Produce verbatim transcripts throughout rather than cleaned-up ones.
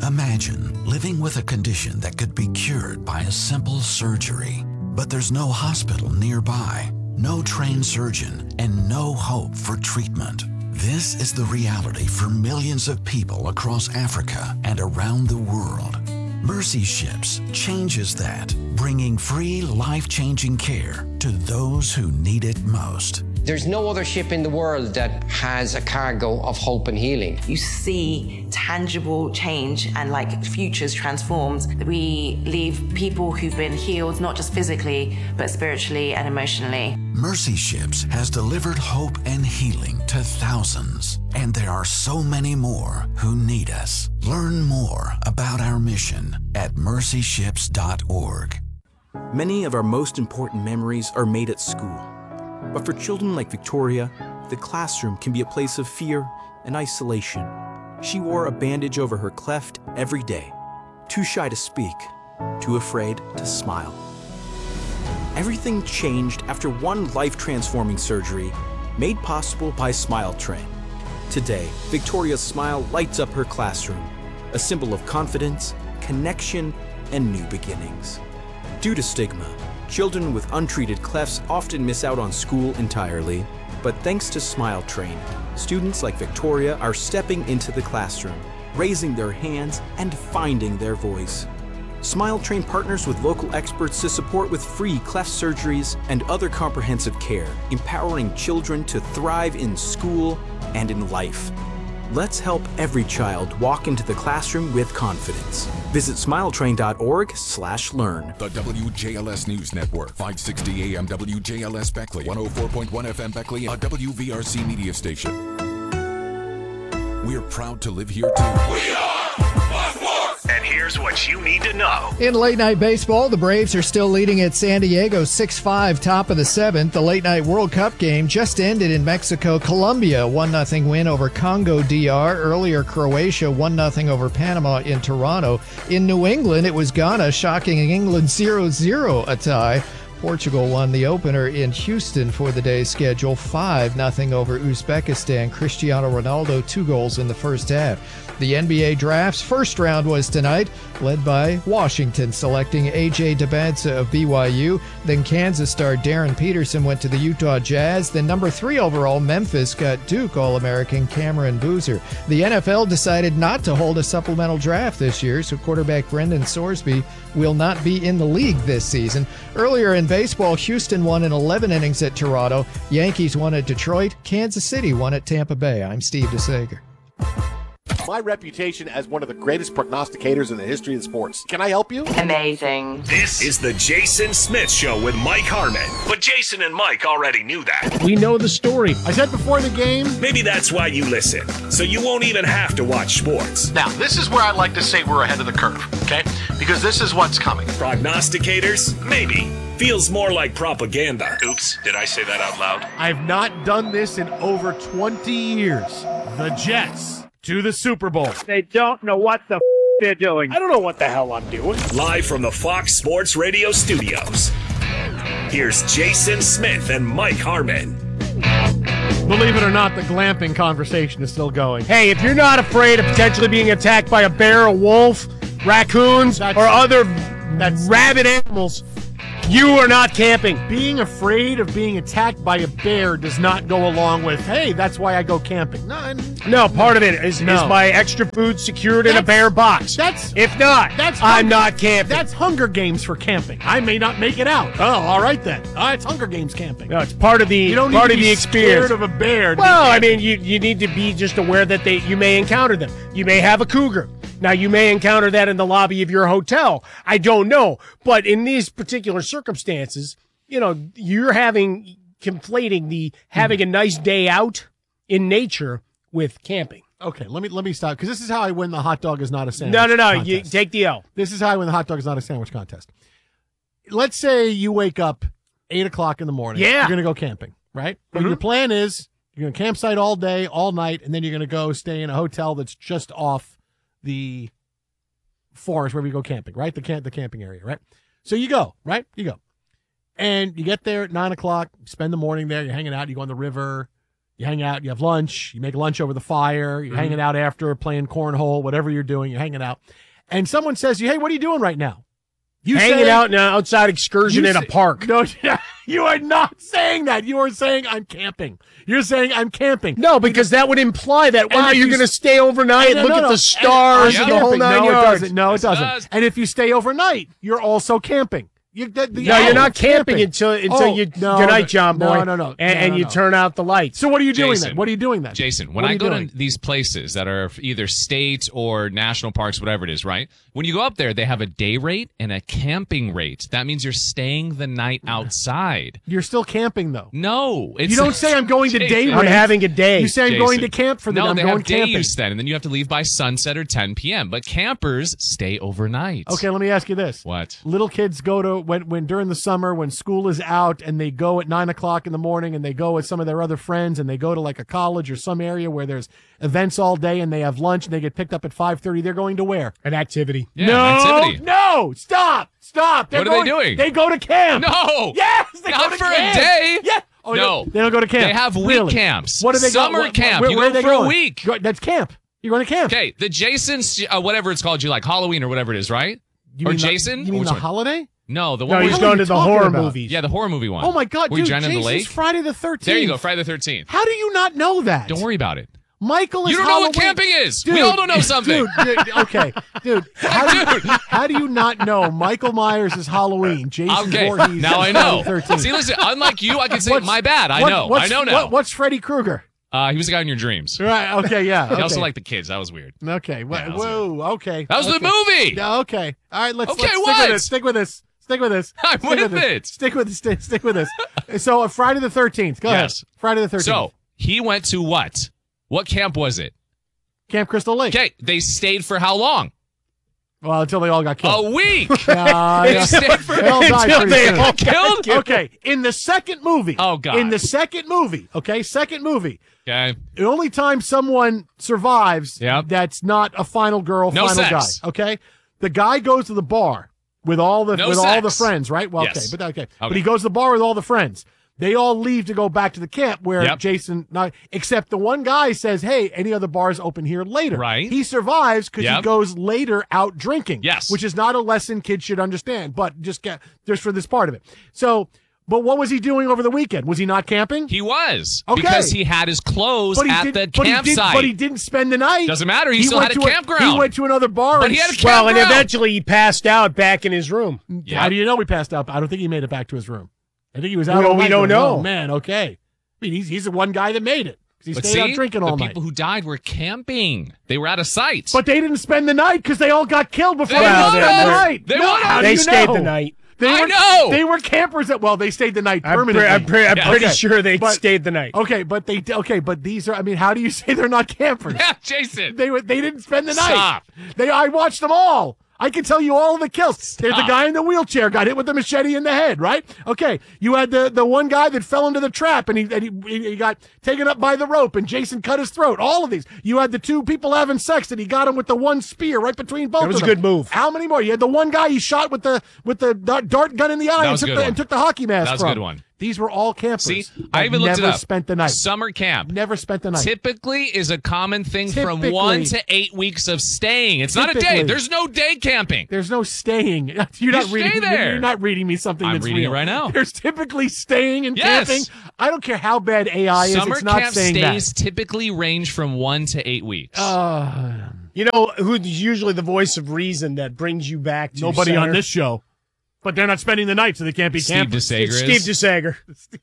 Imagine living with a condition that could be cured by a simple surgery, but there's no hospital nearby, no trained surgeon, and no hope for treatment. This is the reality for millions of people across Africa and around the world. Mercy Ships changes that, bringing free, life-changing care to those who need it most. There's no other ship in the world that has a cargo of hope and healing. You see tangible change and like futures transformed. We leave people who've been healed, not just physically, but spiritually and emotionally. Mercy Ships has delivered hope and healing to thousands, and there are so many more who need us. Learn more about our mission at mercy ships dot org. Many of our most important memories are made at school. But for children like Victoria, the classroom can be a place of fear and isolation. She wore a bandage over her cleft every day, too shy to speak, too afraid to smile. Everything changed after one life-transforming surgery made possible by Smile Train. Today, Victoria's smile lights up her classroom, a symbol of confidence, connection, and new beginnings. Due to stigma, children with untreated clefts often miss out on school entirely, but thanks to Smile Train, students like Victoria are stepping into the classroom, raising their hands and finding their voice. Smile Train partners with local experts to support with free cleft surgeries and other comprehensive care, empowering children to thrive in school and in life. Let's help every child walk into the classroom with confidence. Visit smiletrain dot org slash learn. The W J L S News Network, five sixty A M W J L S Beckley, one oh four point one F M Beckley, a W V R C media station. We're proud to live here too. We are Fox Sports! And here's what you need to know. In late night baseball, the Braves are still leading at San Diego six five, top of the seventh. The late night World Cup game just ended in Mexico. Colombia, one nothing win over Congo D R. Earlier, Croatia, one nothing over Panama in Toronto. In New England, it was Ghana shocking England zero zero, a tie. Portugal won the opener in Houston for the day's schedule, five nothing over Uzbekistan. Cristiano Ronaldo, two goals in the first half. The N B A draft's first round was tonight, led by Washington selecting A J Debadze of B Y U. Then Kansas star Darren Peterson went to the Utah Jazz. Then number three overall, Memphis got Duke All-American Cameron Boozer. The N F L decided not to hold a supplemental draft this year, so quarterback Brendan Sorsby will not be in the league this season. Earlier in baseball, Houston won in eleven innings at Toronto. Yankees won at Detroit. Kansas City won at Tampa Bay. I'm Steve DeSager. My reputation as one of the greatest prognosticators in the history of sports. Can I help you? Amazing. This is the Jason Smith Show with Mike Harmon. But Jason and Mike already knew that. We know the story. I said before the game. Maybe that's why you listen, so you won't even have to watch sports. Now, this is where I like to say we're ahead of the curve, okay? Because this is what's coming. Prognosticators? Maybe. Feels more like propaganda. Oops, did I say that out loud? I've not done this in over twenty years. The Jets to the Super Bowl. They don't know what the f- they're doing. I don't know what the hell I'm doing. Live from the Fox Sports Radio studios, here's Jason Smith and Mike Harmon. Believe it or not, the glamping conversation is still going. Hey, if you're not afraid of potentially being attacked by a bear, a wolf, raccoons, That's- or other that's- rabid animals, you are not camping. Being afraid of being attacked by a bear does not go along with, hey, that's why I go camping. No, No, part of it is, No. is my extra food secured in a That's- bear box. That's If not, that's I'm Hunger- not camping. That's Hunger Games for camping. I may not make it out. Oh, all right then. Oh, it's Hunger Games camping. No, it's part of the You don't need part to of be the experience. scared of a bear. to Well, be I camping. mean, you you need to be just aware that they you may encounter them. You may have a cougar. Now, you may encounter that in the lobby of your hotel. I don't know. But in these particular circumstances, you know, you're having conflating the having a nice day out in nature with camping. Okay, let me let me stop, because this is how I win the hot dog is not a sandwich. No, no, no. contest. You take the L. This is how I win the hot dog is not a sandwich contest. Let's say you wake up eight o'clock in the morning. Yeah. You're going to go camping, right? But Mhm. your plan is you're going to campsite all day, all night, and then you're going to go stay in a hotel that's just off the forest wherever you go camping, right? The camp, the camping area, right? So you go, right? You go. And you get there at nine o'clock, spend the morning there, you're hanging out, you go on the river, You hang out, you have lunch, you make lunch over the fire, you're Mhm. hanging out after, playing cornhole, whatever you're doing, you're hanging out. And someone says to you, hey, what are you doing right now? You Hanging say- out in an outside excursion you in a say- park. No, you are not saying that. You are saying I'm camping. You're saying I'm camping. No, because that would imply that, wow, if you're you going to s- stay overnight, No, look no, at no. the And stars, I'm the whole camping. nine no, yards. It doesn't. No, it doesn't. does. And if you stay overnight, you're also camping. You, the, the, No, you're not it's camping until until Oh, you. no, good night, no, John no, Boy. no, no, and, no, and no, you no. turn out the lights. So what are you doing Jason, then? What are you doing then? Jason, when What are I you go doing? to these places that are either state or national parks, whatever it is, right? When you go up there, they have a day rate and a camping rate. That means you're staying the night outside. You're still camping though. No, it's You don't say I'm going to day Jason. rate. I'm having a day. You say I'm Jason. going to camp for the No, I'm they going have day camping. use then, and then you have to leave by sunset or ten p.m. But campers stay overnight. Okay, let me ask you this. What? Little kids go to when when during the summer when school is out and they go at nine o'clock in the morning and they go with some of their other friends and they go to like a college or some area where there's events all day and they have lunch and they get picked up at five thirty. They're going to where? An activity. Yeah, no, an activity. no, stop, stop. They're What are they going- doing? They go to camp. No. Yes, they Not go to for a camp. day. Yeah. Oh, No. They don't go to camp. They have week Really? camps. What do they Summer go? what- camp. Where, You where go are they for a going? week. Go- That's camp. You're going to camp. Okay, the Jason's, uh, whatever it's called, you like Halloween or whatever it is, right? You or mean the- Jason? you mean Which the one? holiday? No, the No, one he's where- going are to you the talking horror about? movies. Yeah, the horror movie one. Oh my God, Were you dude! Jen in the Jason's lake? Friday the thirteenth. There you go, Friday the thirteenth. How do you not know that? Don't worry about it. Michael is You don't know Halloween. what camping is. Dude, We all don't know something. Dude, dude, okay, dude. How do, you, how do you not know Michael Myers is Halloween? Jason Okay, Voorhees now is I know. Friday the thirteenth. See, listen, unlike you, I can say, What's- my bad, I what- know. I what's- know now. what- what's Freddy Krueger? Uh, he was the guy in your dreams. Right. Okay. Yeah. He Okay. also liked the kids. That was weird. Okay. wha- Yeah, that was whoa. Okay. That was the okay. movie. Yeah. Okay. All right. Let's, Okay, let's what? stick with this. Stick with this. Stick with this. I'm Stick with this. it. Stick with this. Stick, stick with this. So, uh, Friday the thirteenth. Go Yes. ahead. Friday the thirteenth. So he went to what? What camp was it? Camp Crystal Lake. Okay, they stayed for how long? Well, until they all got killed. A week. Uh, They yeah. stayed for They all died until pretty they soon. all got killed. Okay, in the second movie. Oh, God. In the second movie. Okay, second movie. Okay. The only time someone survives Yep. that's not a final girl, No final sex. guy. Okay, the guy goes to the bar with all the No with all the sex. friends, right? Well, Yes. okay, but okay. Okay. but he goes to the bar with all the friends. They all leave to go back to the camp where Yep. Jason, not except the one guy says, "Hey, any other bars open here later?" Right. He survives because he Yep. goes later out drinking. Yes. which is not a lesson kids should understand, but just get just for this part of it. So, but what was he doing over the weekend? Was he not camping? He was. Okay. Because he had his clothes But he at did- the but he did- campsite. but he didn't spend the night. Doesn't matter. He, still went had a to campground. He went to another bar. But and he had a Well, and campground. eventually he passed out back in his room. Yep. How do you know he passed out? I don't think he made it back to his room. I think he was out. Well, all we night don't going, know. Oh, man, okay. I mean, he's he's the one guy that made it. 'Cause He But stayed see, out drinking all the night. people who died were camping. They were out of sight. But they didn't spend the night because they all got killed before They they, Well, spent they- the they- night. they no, would've. how do They you stayed know? the night. They I were, know. They were campers that, well, they stayed the night I'm, permanently. pre- I'm, pre- I'm Yeah. pretty Okay. sure they But- stayed the night. Okay, but they, okay, but these are, I mean, how do you say they're not campers? yeah, Jason. They were, they didn't spend the night. Stop. They, I watched them all. I can tell you all of the kills. There's the Stop. guy in the wheelchair got hit with the machete in the head, right? Okay, you had the, the one guy that fell into the trap and he and he, he got taken up by the rope and Jason cut his throat. All of these. You had the two people having sex and he got him with the one spear right between both. That was of a them. good move. How many more? You had the one guy he shot with the with the dart dart gun in the eye That and was a took, good the, one. and took the hockey mask That was a from. good one. These were all campers. See, that I even looked never it up. spent the night. Summer camp. Never spent the night. Typically is a common thing Typically. from one to eight weeks of staying. It's not a Typically. day. There's no day camping. There's no staying. You're not stay reading. there. You're not reading me something I'm that's reading it real. right now. There's typically staying and Yes. camping. I don't care how bad A I is. Summer It's not camp saying stays typically range from one to eight weeks. that. Uh, You know who's usually the voice of reason that brings you back to nobody center? on this show. But they're not spending the night, so they can't be Steve campers. DeSager It's is. Steve DeSager,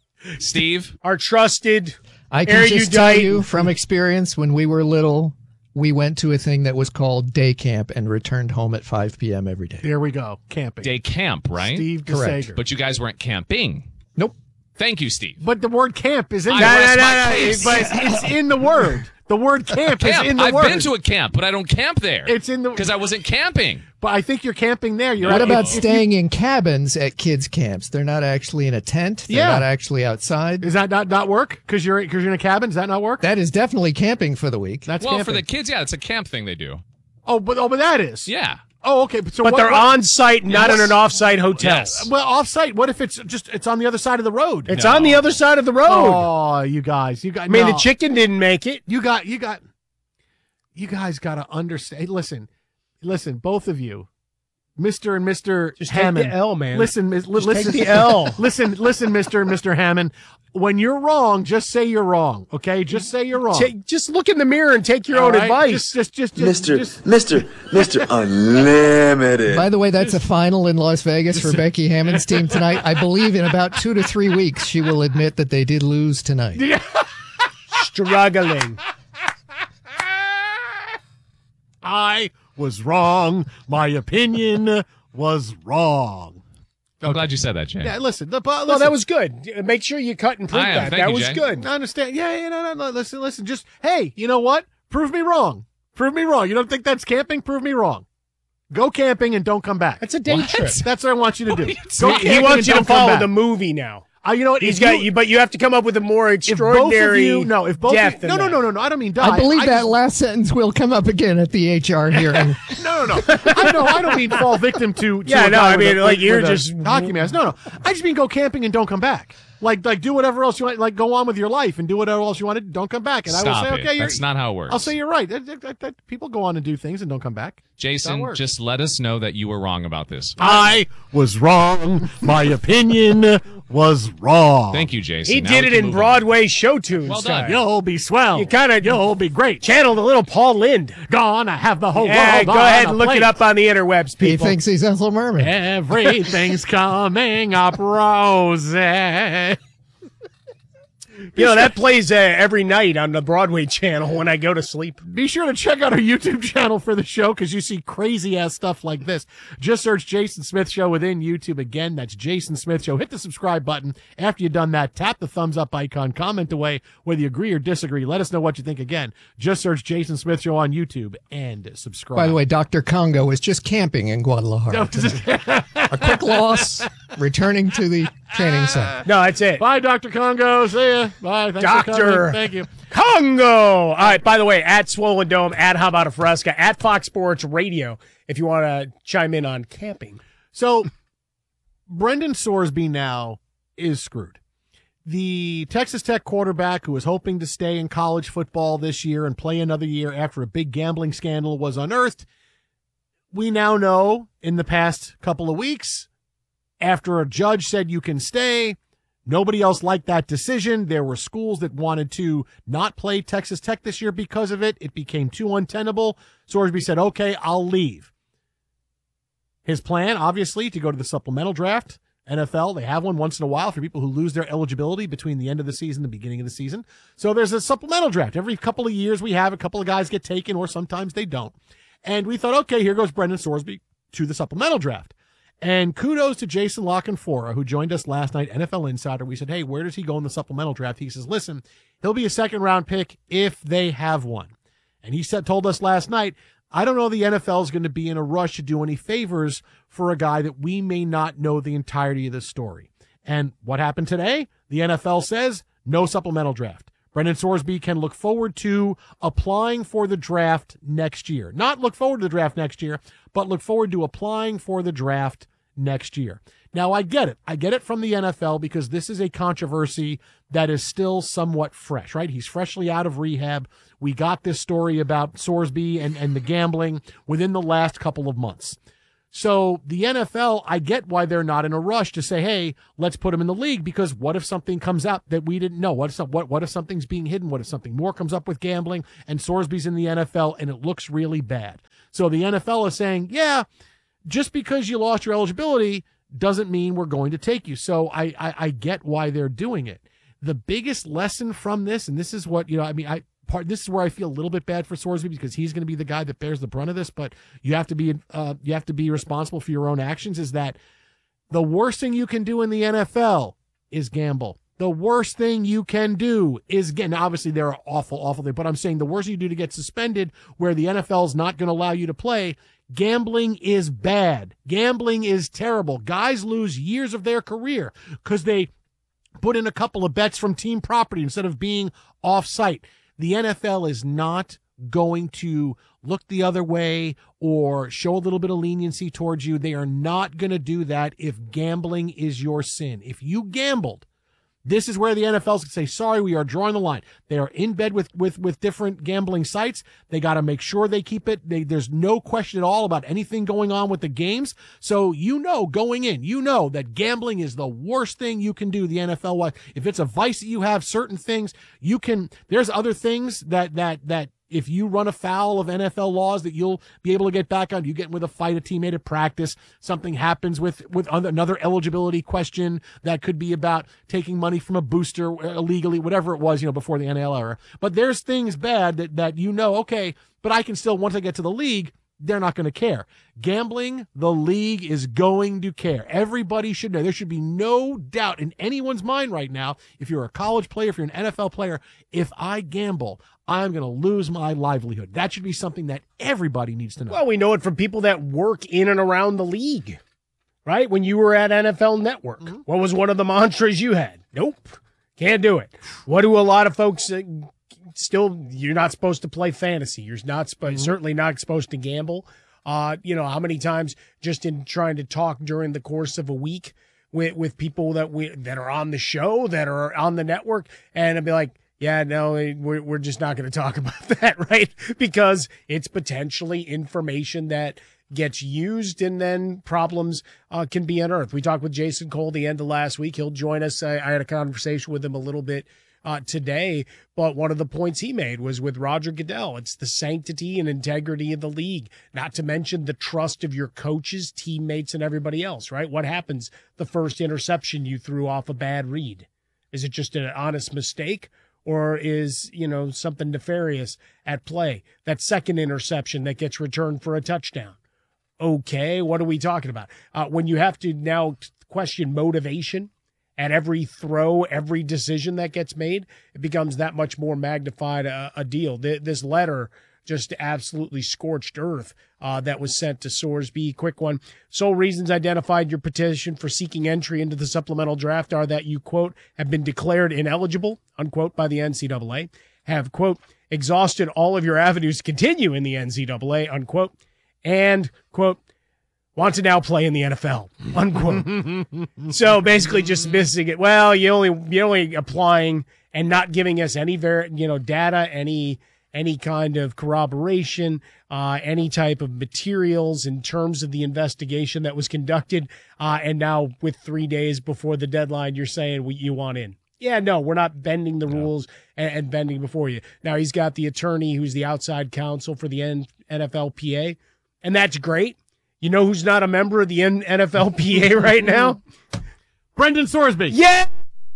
Steve? our trusted. I can just tell erudite- you from experience, when we were little, we went to a thing that was called day camp and returned home at five p.m. every day. There we go. Camping. Day camp, right? Steve Correct. DeSager. But you guys weren't camping. Nope. Thank you, Steve. But the word camp is in I there. rest no, my no, no, case. But it's in the word. The word camp, Camp. is in the I've word. been to a camp, but I don't camp there. It's in the- because I wasn't camping. But I think you're camping there. You're What if- about if you- staying in cabins at kids' camps? They're not actually in a tent. They're Yeah. not actually outside. Does that not, not work? Because you're because you're in a cabin. Does that not work? That is definitely camping for the week. That's Well, camping. for the kids, yeah, it's a camp thing they do. oh, but oh, but that is. Yeah. Oh, okay. So but what, they're what, on site, not yes. in an off-site hotel. Yes. Well, off-site. What if it's just it's on the other side of the road? It's No. on the other side of the road. Oh, you guys, you got. I mean, no. the chicken didn't make it. You got, you got, you guys got to understand. Hey, listen, listen, both of you, Mister and Mister Just Hammond. take the L, man. Listen, mis- Just listen, take the L. listen, listen, Mister and Mister Hammond. When you're wrong, just say you're wrong. Okay, just say you're wrong. Take, just look in the mirror and take your All own right? advice. Just, just, just, just Mister just- Mister Mister Unlimited. By the way, that's a final in Las Vegas for Becky Hammond's team tonight. I believe in about two to three weeks, she will admit that they did lose tonight. Struggling. I was wrong. My opinion was wrong. I'm glad you said that, Jay. Yeah, listen. The, but listen. Well, that was good. Make sure you cut and print I am. that. Thank that you, was Jay. good. I understand. Yeah, yeah, no, no, no. Listen, listen. Just, hey, you know what? Prove me wrong. Prove me wrong. You don't think that's camping? Prove me wrong. Go camping and don't come back. That's a day What? trip. That's what I want you to do. Go He, camping he wants and you to don't come follow back. the movie now. Uh, you know what? He's if got you, you, but you have to come up with a more if both of extraordinary you, no, if both death. of you, no, than no, that. no, no, no, I don't mean die. I believe I that just, last sentence will come up again at the H R hearing. no, no, no. I know. I don't mean fall victim to. to Yeah, a no, guy I with mean, a, like, with you're a just- hockey mask. No, no. I just mean go camping and don't come back. Like, like do whatever else you want. Like, go on with your life and do whatever else you want to do. Don't come back. And Stop I will say, it. okay, you're, That's not how it works. I'll say you're right. That- that- that- that- people go on and do things and don't come back. Jason, works. just let us know that you were wrong about this. I was wrong. My opinion was wrong. Thank you, Jason. He Now did we it can in move on. Broadway show tunes. Well done. You'll be swell. You kind of You'll be great. channeled a little Paul Lind. Gonna have the whole Yeah, world go on ahead a and look plate. it up on the interwebs, He people. thinks he's Ethel Merman. Everything's coming up rosy. You know, that plays uh, every night on the Broadway channel when I go to sleep. Be sure to check out our YouTube channel for the show because you see crazy ass stuff like this. Just search Jason Smith Show within YouTube. Again, that's Jason Smith Show. Hit the subscribe button. After you've done that, tap the thumbs up icon. Comment away whether you agree or disagree. Let us know what you think. Again, just search Jason Smith Show on YouTube and subscribe. By the way, Doctor Congo is just camping in Guadalajara today. A quick loss, returning to the training center. No, that's it. Bye, Doctor Congo. See ya. Bye. Thanks for Doctor coming. Thank you. Congo. All right, by the way, at Swollen Dome, at How About a Fresca, at Fox Sports Radio, if you want to chime in on camping. So, Brendan Sorsby now is screwed. The Texas Tech quarterback who was hoping to stay in college football this year and play another year after a big gambling scandal was unearthed. We now know in the past couple of weeks, after a judge said you can stay, nobody else liked that decision. There were schools that wanted to not play Texas Tech this year because of it. It became too untenable. Sorsby said, okay, I'll leave. His plan, obviously, to go to the supplemental draft. N F L, they have one once in a while for people who lose their eligibility between the end of the season and the beginning of the season. So there's a supplemental draft. Every couple of years we have a couple of guys get taken, or sometimes they don't. And we thought, okay, here goes Brendan Sorsby to the supplemental draft. And kudos to Jason Lockenfora, who joined us last night, N F L Insider. We said, hey, where does he go in the supplemental draft? He says, listen, he'll be a second-round pick if they have one. And he said, told us last night, I don't know the N F L is going to be in a rush to do any favors for a guy that we may not know the entirety of the story. And what happened today? The N F L says no supplemental draft. Brendan Sorsby can look forward to applying for the draft next year. Not look forward to the draft next year, but look forward to applying for the draft next year. Now, I get it. I get it from the N F L because this is a controversy that is still somewhat fresh, right? He's freshly out of rehab. We got this story about Sorsby and, and the gambling within the last couple of months. So the N F L, I get why they're not in a rush to say, hey, let's put him in the league, because what if something comes out that we didn't know? What if, some, what, what if something's being hidden? What if something more comes up with gambling and Sorsby's in the N F L and it looks really bad? So the N F L is saying, yeah, just because you lost your eligibility doesn't mean we're going to take you. So I, I, I get why they're doing it. The biggest lesson from this, and this is what, you know, I mean, I, Part, this is where I feel a little bit bad for Sorsby because he's going to be the guy that bears the brunt of this, but you have to be uh, you have to be responsible for your own actions, is that the worst thing you can do in the N F L is gamble. The worst thing you can do is, again, obviously there are awful, awful things, but I'm saying the worst thing you do to get suspended where the N F L is not going to allow you to play, gambling is bad. Gambling is terrible. Guys lose years of their career because they put in a couple of bets from team property instead of being off-site. The N F L is not going to look the other way or show a little bit of leniency towards you. They are not going to do that if gambling is your sin. If you gambled, this is where the N F L can say, sorry, we are drawing the line. They are in bed with with, with different gambling sites. They got to make sure they keep it. They, there's no question at all about anything going on with the games. So you know going in, you know that gambling is the worst thing you can do the N F L. If it's a vice that you have, certain things, you can, there's other things that that that if you run afoul of N F L laws that you'll be able to get back on. You get with a fight, a teammate at practice, something happens with, with another eligibility question that could be about taking money from a booster illegally, whatever it was, you know, before the N F L era. But there's things bad that, that you know, okay, but I can still, once I get to the league, they're not going to care. Gambling, the league is going to care. Everybody should know. There should be no doubt in anyone's mind right now, if you're a college player, if you're an N F L player, if I gamble, I'm going to lose my livelihood. That should be something that everybody needs to know. Well, we know it from people that work in and around the league, right? When you were at N F L Network, mm-hmm. what was one of the mantras you had? Nope, can't do it. What do a lot of folks uh, still, you're not supposed to play fantasy. You're not supposed, mm-hmm. certainly not supposed to gamble. Uh, you know, how many times just in trying to talk during the course of a week with, with people that we, that are on the show, that are on the network, and I'd be like, yeah, no, we're, we're just not going to talk about that, right? Because it's potentially information that gets used and then problems uh, can be unearthed. We talked with Jason Cole the end of last week. He'll join us. I, I had a conversation with him a little bit uh, today, but one of the points he made was with Roger Goodell. It's the sanctity and integrity of the league, not to mention the trust of your coaches, teammates, and everybody else, right? What happens the first interception you threw off a bad read? Is it just an honest mistake? Or is, you know, something nefarious at play? That second interception that gets returned for a touchdown. Okay, what are we talking about? Uh, when you have to now question motivation at every throw, every decision that gets made, it becomes that much more magnified a, a deal. Th- this letter just absolutely scorched earth uh, that was sent to Sorsby. Quick one. Sole reasons identified your petition for seeking entry into the supplemental draft are that you, quote, have been declared ineligible, unquote, by the N C double A, have, quote, exhausted all of your avenues to continue in the N C double A, unquote, and, quote, want to now play in the N F L, unquote. So basically just missing it. Well, you only, you're only applying and not giving us any, ver- you know, data, any any kind of corroboration, uh, any type of materials in terms of the investigation that was conducted. Uh, and now with three days before the deadline, you're saying we, you want in. Yeah, no, we're not bending the rules and, and bending before you. Now he's got the attorney who's the outside counsel for the N F L P A, and that's great. You know who's not a member of the N F L P A right now? Brendan Sorsby. Yeah.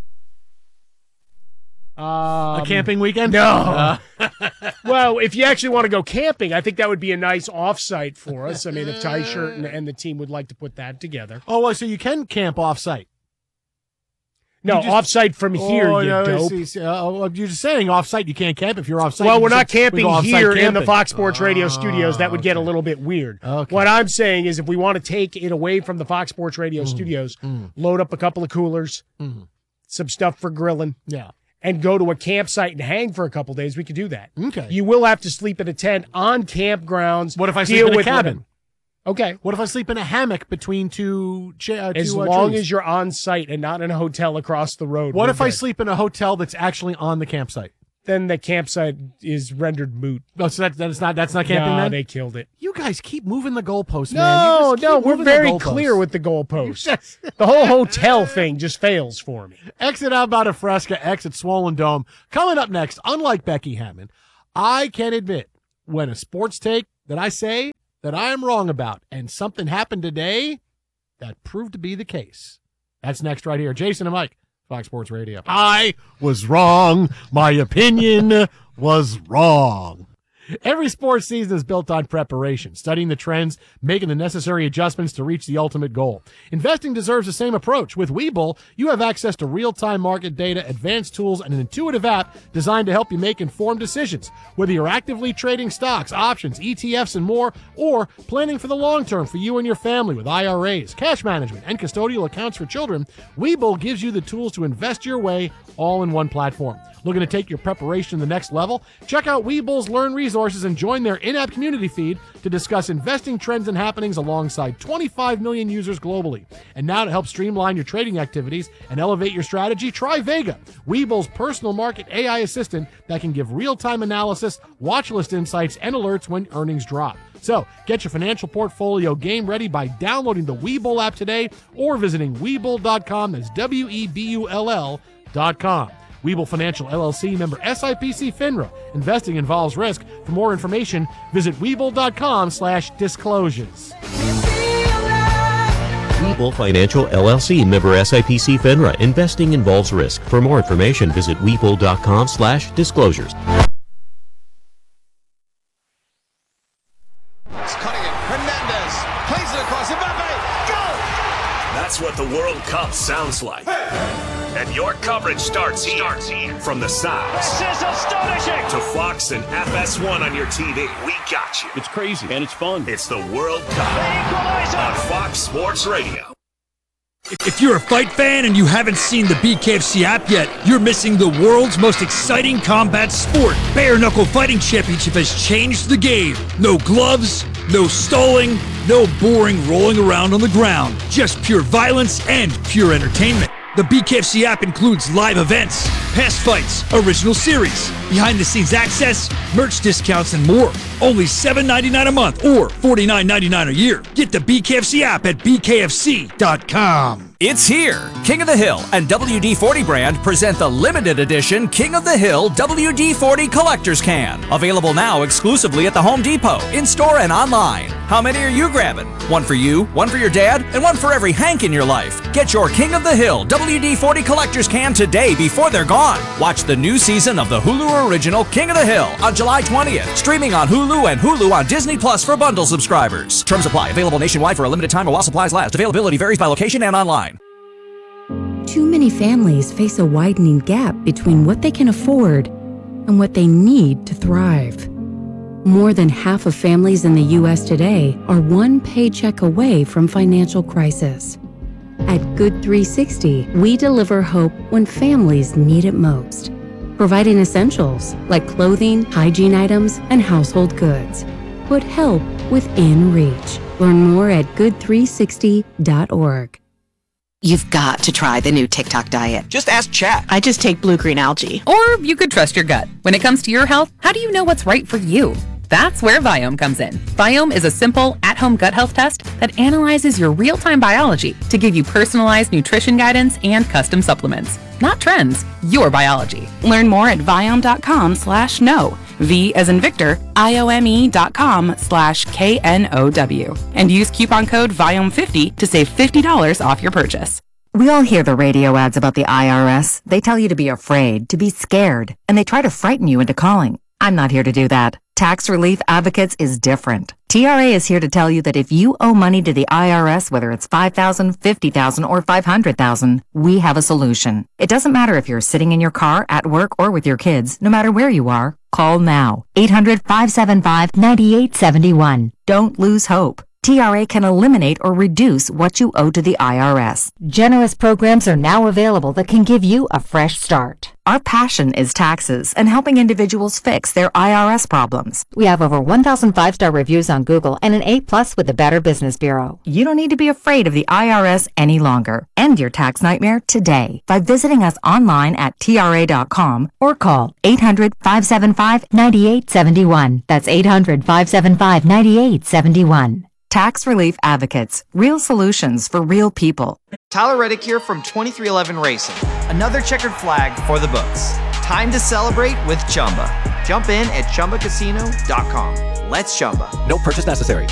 Um, a camping weekend? No. Uh. Well, if you actually want to go camping, I think that would be a nice offsite for us. I mean, if Ty Shirt and, and the team would like to put that together. Oh, well, so you can camp offsite. No, just, offsite from here, oh, you no, dope. See, see, uh, you're just saying offsite, you can't camp if you're offsite. Well, you we're not camping we here camping. in the Fox Sports Radio oh, studios. That would okay. get a little bit weird. Okay. What I'm saying is if we want to take it away from the Fox Sports Radio mm, studios, mm. load up a couple of coolers, mm. some stuff for grilling. Yeah. And go to a campsite and hang for a couple days, we could do that. Okay. You will have to sleep in a tent on campgrounds. What if I sleep in a cabin? Whatever. Okay. What if I sleep in a hammock between two uh, As two, uh, long trees? as you're on site and not in a hotel across the road. What if good. I sleep in a hotel that's actually on the campsite? Then the campsite is rendered moot. Oh, so that, that's not that's not camping no, then? they killed it. You guys keep moving the goalposts, no, man. You just no, keep we're moving very the clear with the goalposts. Just... the whole hotel thing just fails for me. Exit Outbound of Fresca, exit Swollen Dome. Coming up next, unlike Becky Hammond, I can admit when a sports take that I say that I am wrong about and something happened today that proved to be the case. That's next right here. Jason and Mike, Fox Sports Radio. I was wrong. My opinion was wrong. Every sports season is built on preparation, studying the trends, making the necessary adjustments to reach the ultimate goal. Investing deserves the same approach. With Webull, you have access to real-time market data, advanced tools, and an intuitive app designed to help you make informed decisions. Whether you're actively trading stocks, options, E T Fs, and more, or planning for the long term for you and your family with I R As, cash management, and custodial accounts for children, Webull gives you the tools to invest your way all in one platform. Looking to take your preparation to the next level? Check out Webull's Learn Results resources and join their in-app community feed to discuss investing trends and happenings alongside twenty-five million users globally. And now to help streamline your trading activities and elevate your strategy, try Vega, Webull's personal market A I assistant that can give real-time analysis, watch list insights, and alerts when earnings drop. So, get your financial portfolio game ready by downloading the Webull app today or visiting Webull dot com. That's W E B U L L dot com. Webull Financial L L C, member S I P C FINRA. Investing involves risk. For more information, visit Webull dot com slash disclosures. Webull Financial L L C, member S I P C FINRA. Investing involves risk. For more information, visit Webull dot com slash disclosures. That's what the World Cup sounds like. And your coverage starts here. Starts here. From the sides. This is astonishing. To Fox and F S one on your T V. We got you. It's crazy and it's fun. It's the World Cup on Fox Sports Radio. If you're a fight fan and you haven't seen the B K F C app yet, you're missing the world's most exciting combat sport. Bare Knuckle Fighting Championship has changed the game. No gloves, no stalling, no boring rolling around on the ground. Just pure violence and pure entertainment. The B K F C app includes live events, past fights, original series, behind-the-scenes access, merch discounts, and more. Only seven dollars and ninety-nine cents a month or forty-nine dollars and ninety-nine cents a year. Get the B K F C app at B K F C dot com. It's here! King of the Hill and W D forty brand present the limited edition King of the Hill W D forty Collector's Can. Available now exclusively at the Home Depot, in-store and online. How many are you grabbing? One for you, one for your dad, and one for every Hank in your life. Get your King of the Hill W D forty Collector's Can today before they're gone. Watch the new season of the Hulu original King of the Hill on July twentieth. Streaming on Hulu and Hulu on Disney Plus for bundle subscribers. Terms apply. Available nationwide for a limited time while supplies last. Availability varies by location and online. Too many families face a widening gap between what they can afford and what they need to thrive. More than half of families in the U S today are one paycheck away from financial crisis. At Good three sixty, we deliver hope when families need it most, providing essentials like clothing, hygiene items, and household goods. Put help within reach. Learn more at good three sixty dot org. You've got to try the new TikTok diet. Just ask Chat. I just take blue-green algae. Or you could trust your gut. When it comes to your health, how do you know what's right for you? That's where Viome comes in. Viome is a simple, at-home gut health test that analyzes your real-time biology to give you personalized nutrition guidance and custom supplements. Not trends, your biology. Learn more at Viome dot com slash no. V as in Victor, I O M E dot com slash K N O W. And use coupon code Viome fifty to save fifty dollars off your purchase. We all hear the radio ads about the I R S. They tell you to be afraid, to be scared, and they try to frighten you into calling. I'm not here to do that. Tax Relief Advocates is different. T R A is here to tell you that if you owe money to the I R S, whether it's five thousand dollars, fifty thousand dollars, or five hundred thousand dollars, we have a solution. It doesn't matter if you're sitting in your car, at work, or with your kids. No matter where you are, call now. eight hundred, five seven five, nine eight seven one. Don't lose hope. T R A can eliminate or reduce what you owe to the I R S. Generous programs are now available that can give you a fresh start. Our passion is taxes and helping individuals fix their I R S problems. We have over one thousand five-star reviews on Google and an A plus with the Better Business Bureau. You don't need to be afraid of the I R S any longer. End your tax nightmare today by visiting us online at T R A dot com or call eight hundred, five seven five, nine eight seven one. That's eight hundred, five seven five, nine eight seven one. Tax Relief Advocates. Real solutions for real people. Tyler Reddick here from twenty-three eleven Racing. Another checkered flag for the books. Time to celebrate with Chumba. Jump in at Chumba Casino dot com. Let's Chumba. No purchase necessary.